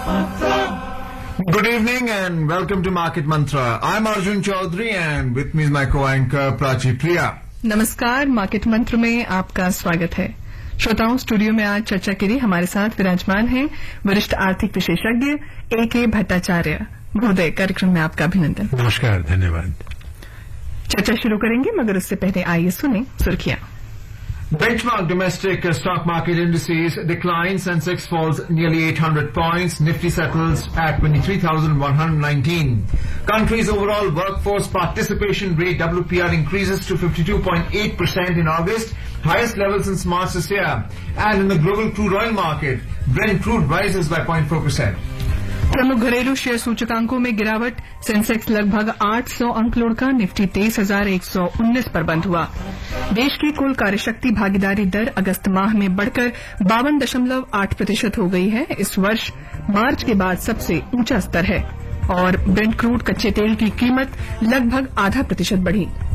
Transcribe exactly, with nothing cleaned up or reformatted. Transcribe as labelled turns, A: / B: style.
A: Good evening and welcome to Market Mantra. I'm Arjun Chaudhary and with me is my co-anchor Prachi Priya.
B: नमस्कार, market मंत्र में आपका स्वागत है। श्रोताओं, स्टूडियो में आज चर्चा के लिए हमारे साथ विराजमान हैं वरिष्ठ आर्थिक विशेषज्ञ ए के भट्टाचार्य महोदय। कार्यक्रम में आपका अभिनंदन।
C: नमस्कार, धन्यवाद।
B: चर्चा शुरू करेंगे, मगर उससे पहले आइए सुने सुर्खियां।
A: Benchmark domestic stock market indices decline. Sensex falls nearly eight hundred points. Nifty settles at twenty-three thousand one hundred nineteen. Country's overall workforce participation rate W P R increases to fifty-two point eight percent in August, highest level since March this year. And in the global crude oil market, Brent crude rises by zero point four percent.
B: प्रमुख घरेलू share सूचकांकों में गिरावट। Sensex लगभग आठ सौ अंक लुढ़का, Nifty तेईस हजार एक सौ उन्नीस पर बंद हुआ। देश की कुल कार्यशक्ति भागीदारी दर अगस्त माह में बढ़कर बावन दशमलव आठ प्रतिशत हो गई है। इस वर्ष मार्च के बाद सबसे ऊंचा स्तर है और ब्रेंट क्रूड कच्चे तेल की कीमत लगभग आधा प्रतिशत बढ़ी।